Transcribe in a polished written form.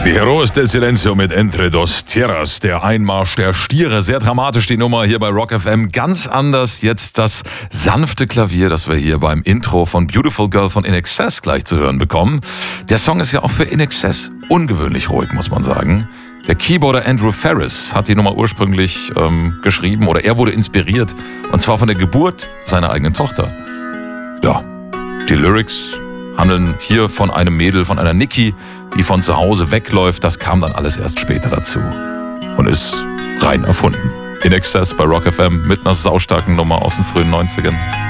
Heroes del Silencio mit Entre dos Tierras, der Einmarsch der Stiere. Sehr dramatisch die Nummer hier bei Rock FM. Ganz anders jetzt das sanfte Klavier, das wir hier beim Intro von Beautiful Girl von INXS gleich zu hören bekommen. Der Song ist ja auch für INXS ungewöhnlich ruhig, muss man sagen. Der Keyboarder Andrew Ferris hat die Nummer ursprünglich geschrieben, oder er wurde inspiriert, und zwar von der Geburt seiner eigenen Tochter. Ja, die Lyrics handeln hier von einem Mädel, von einer Nikki, die von zu Hause wegläuft. Das kam dann alles erst später dazu und ist rein erfunden. INXS bei Rock FM mit einer saustarken Nummer aus den frühen 90ern.